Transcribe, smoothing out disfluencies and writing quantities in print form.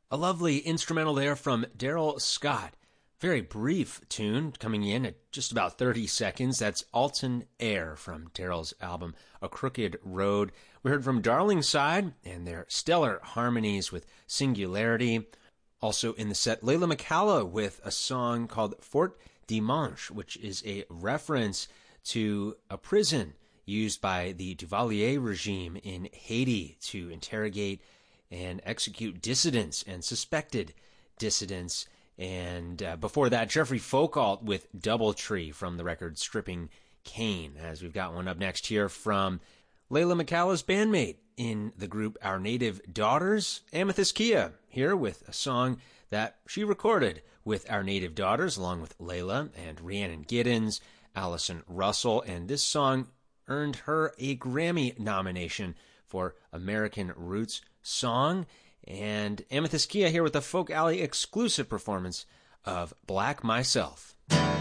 A lovely instrumental there from Daryl Scott. Very brief tune coming in at just about 30 seconds. That's Alton Air from Daryl's album A Crooked Road. We heard from Darlingside and their stellar harmonies with Singularity. Also in the set, Layla McCalla with a song called Fort Dimanche, which is a reference to a prison used by the Duvalier regime in Haiti to interrogate and execute dissidents and suspected dissidents. And before that, Jeffrey Folkalt with Doubletree from the record Stripping Cain, as we've got one up next here from Layla McCalla's bandmate in the group Our Native Daughters, Amethyst Kia, here with a song that she recorded with Our Native Daughters, along with Layla and Rhiannon Giddens, Allison Russell, and this song earned her a Grammy nomination for American Roots Song. And Amethyst Kia here with the Folk Alley exclusive performance of Black Myself.